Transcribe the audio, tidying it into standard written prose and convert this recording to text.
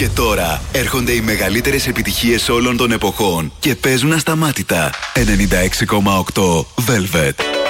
Και τώρα έρχονται οι μεγαλύτερες επιτυχίες όλων των εποχών και παίζουν ασταμάτητα. 96,8 Velvet.